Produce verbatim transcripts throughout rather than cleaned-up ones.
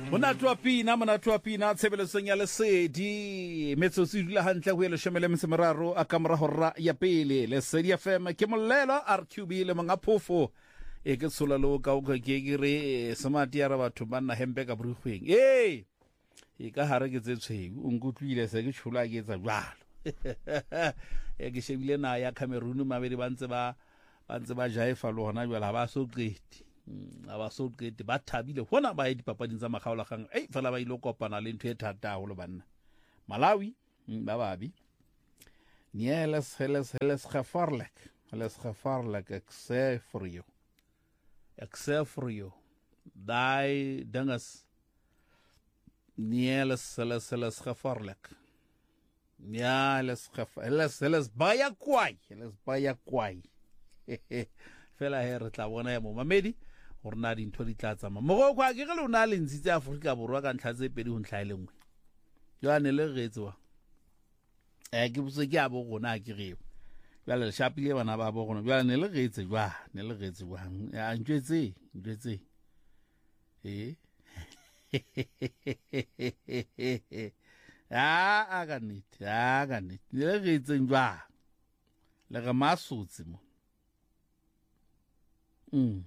Monatwa pina monatwa pina tshebeletsong ya lesedi metsotso e dula hantle go eleshome le mesemeraro a kamora hora ya pele lesedi F M ke mollelo R Q B le monga phofo e ke tsola lo ka o ke ke re smart ya ra batho ba nna hempe ka borugweng eh e ka hare ke tsetshweu o nkutlwile se ke tshula ke etsa jwalo e ke shebile na ya Cameroon mabedi ba ntse ba ba ntse ba jaifa lo hona jwala ba so qeti aba so qeti ba thabile hona ba di papading tsa magaolagang ei fela ba ile kopana le ntwe thata ho lo banna Malawi ba babi nieles heles heles gevaarlik heles gevaarlik ek sê vir jou ek sê vir jou daai dinges nieles heles heles gevaarlik ja heles heles heles baie kwai heles baie kwai fela he re tla bona ya mo mamedi gore na dintho di tla tsama mo go a ke ge le ona le ntshitse Afrika borwa ka ntlha tse pedi ho ntlha ile ngwe yo ane le retswa eh ke botse ke a bo gona ke reo ya le shapile bana ba bo gona ya ne le retse jwa ne le retse jwa a ntwetse ntwetse eh ah aga nit aga nit le retse jwa le ga masutsi mo mm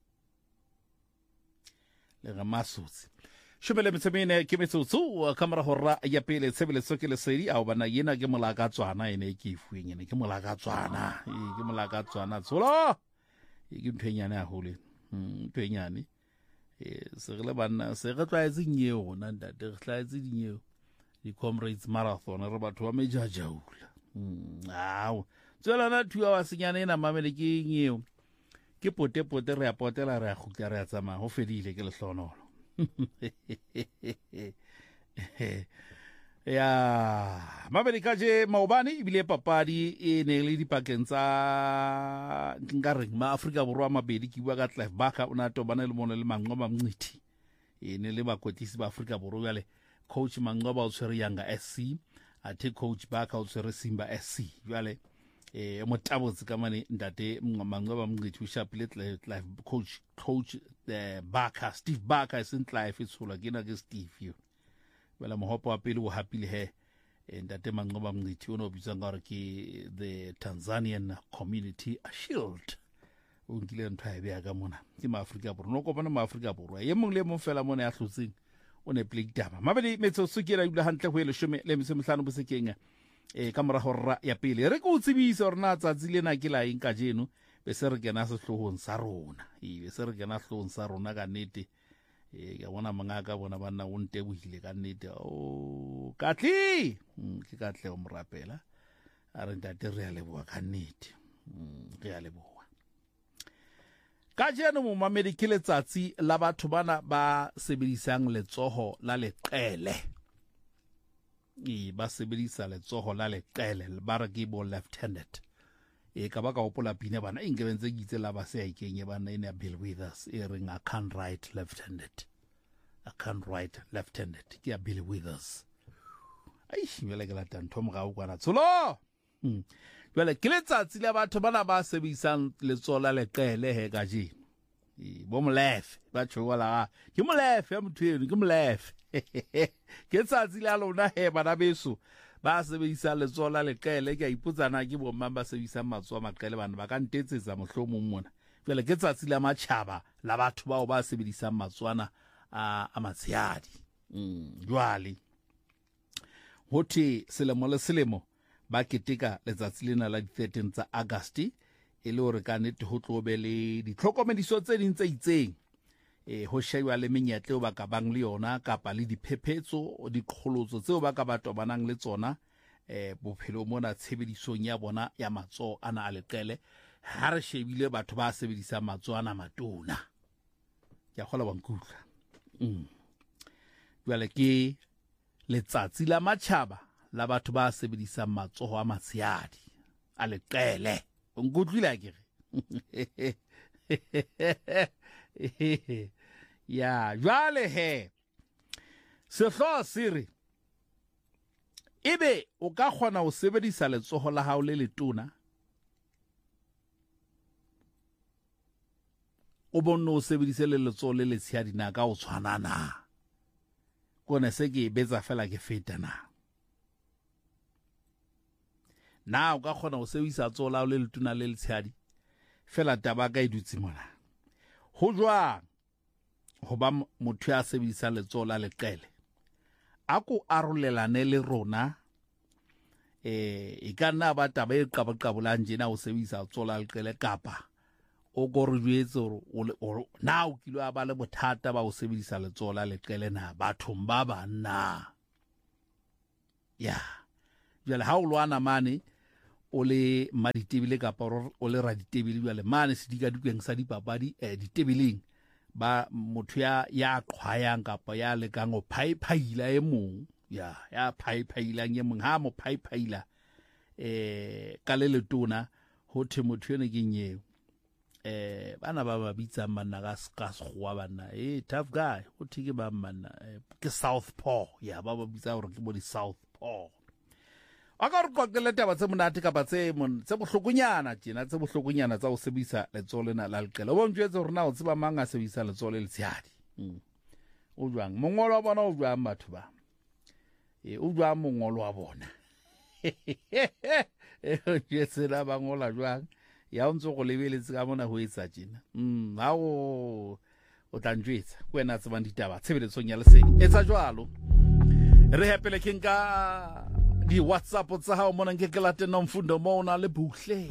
le ga masutsi shumele mtsemene ke metsotso kamera hora ya pele tshebeletso ke lesedi a bana yena ke molaka tswana ene ke ifueng ene ke molaka tswana e ke molaka tswana tsolo e ke mphenyane a hole mm mphenyane e se re le bana se re tlaetse nyeo na ndate re tlaetse dinyeo di comrades marathon re batho ba mejajaula mm awu tsela na thuwa wa senyane na mamele ke nyeo ke pote pote re a potela re a gutla re a tsama ho fedile ke lehlonolo ya mabedi ka je maobane ibile papadi e ne le dipakeng tsa nkareng ma Afrika borwa mabedi ke bua ka Clive Barker ona tobana le mona le Manqoba Mngqithi e ne le bakotlisi ba Afrika borwa le coach Manqoba o tshwere Yanga S C athe coach Barker o tshwere Simba S C jwale eh mo tabotse ka mane ndate Manqoba Mngqithi o shapile Clive coach coach the Barker Steve Barker isn't Clive itsola ke na ke Steve yo wela mohopo wa pele o hapile he ndate Manqoba Mngqithi o no bitsa ngare ke the Tanzanian Community Shield o nkile ntwa e bea ka mona ke ma Afrika borwa no kopana ma Afrika borwa ye mong le mo fela mona ya hlotseng o ne play dama mabedi metsotso ke ra dula hantle go ile shome le mesemehlano bosekeng e ka mora hora ya pele re go tsebisa hore na tsatsi lena ke la eng ka jeno be se re kena sehlohong sa rona e be se re kena sehlohong sa rona ka nnete e ke bona mangaka bona bana o ntebohile ka nnete o katli ke katle o morapela a re ntate re a leboa ka nnete re a leboa ka jeno mo mamedi ke letsatsi la batho bana ba sebedisang letsoho la leqele e ba sebedisa letsoho la leqele ba re ke bo left handed e ka ba ka opola pina bana e ngebentse gitse la ba se a ikenye bana ene Bill Withers e reng I can't write left handed I can't write left handed ke ya Bill Withers ai shimela ke la tanto mo ga o kwana tsolo hm jwale ke letsatsi la batho bana ba sebedisang letsoho la leqele he ka je e bo molef ba tshwala ke molef ya mthweni ke molef ke tsatsi la lona he bana beso ba sebedisa letsoho la leqele ke a ipotsana ke bo mamba sebedisa matsoho maqele bana ba ka ntetsetsa mohlomong mona jwale ke tsatsi la matjhaba la batho bao ba sebedisa matswana a a matsiadi mm jwale hothi selemo le selemo ba keteka letsatsi lena la di thirteen tsa August e le hore ka nnete ho tlobe le ditlhokomediso tse ding tse itseng e ho shaywa le menyetleo ba ka bang le yona kapa le diphephetso diqholotso tseo ba ka batho banang le tsona e bophelo mona tshebedisong ya bona ya matso ana a leqele ha re shebile batho ba sebedisa matso ana matona ya khola ba nkutla mm jwale ke letsatsi la matjhaba la batho ba sebedisa matsoho a matsiadi a leqele nkutlwile ke ya jwale he sehlo siri ebe o ka kgona ho sebedisa letsoho la hao le letona o bonno o sebedise le letsoho le letshehadi na ka o tshwanana kone se ke betsa fela ke feta na na o ka kgona go sebedisa tsola le letuna le letshadi fela taba ka idutse mona ho jwang ho ba motho ya sebedisa letsola leqele ako arolelane le rona eh e ka nna ba taba e qabaqabolang jena o sebedisa tsola leqele kapa o go re jwetse o na o kilo a ba le bothata ba o sebedisa letsola leqele na bathong ba bana ya jwale ha o lwana mane o le maditebile kapa o le raditebile jwale mane se dika dikeng sa dipapadi eh ditebileng ba motho ya ya qhwayang kapa ya le ka ngo phaiphaila e mong ya ya phaiphaila ye mong ha mo phaiphaila eh ka le letona ho the motho ene ke nyeo eh bana ba ba bitsa manna ka ska sgwa bana eh tough guy o thike ba manna ke South Paw ya ba ba bitsa hore ke bo di South Paw aka re qoqele taba tse monate ka ba tse mon tse bohlokonyana tjena tse bohlokonyana tsa o sebisa letsole na la leqele o bontjetse hore na o tseba manga sebisa letsole le tshadi o jwang mongolo wa bona o jwang batho ba e o jwang mongolo wa bona e o jetse la ba ngola jwang ya o ntse go lebeletse ka mona ho etsa tjena mm ha o o tlanjwetsa kwena tsebang ditaba tshebeletsong ya lesedi etsa jwalo re hapele ke nka di WhatsApp tsa hao mona nke ke late no mfundo mona le buhle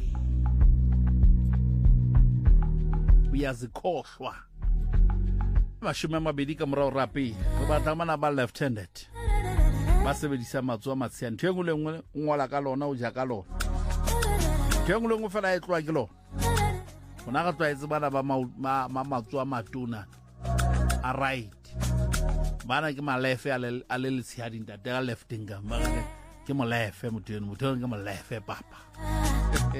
uyazikhohlwa mashome mabedi ka morao rapi re batla mana ba left handed ba sebedisa matso a matsiane thengwe le ngwe ngola ka lona o ja ka lona thengwe le ngwe fela e tlwa ke lona ona ga twaetse bana ba ma matso a matona a right bana ke malefe a le le tshadi ntate ga lefting ga ke mo lefe motho motho ke mo lefe papa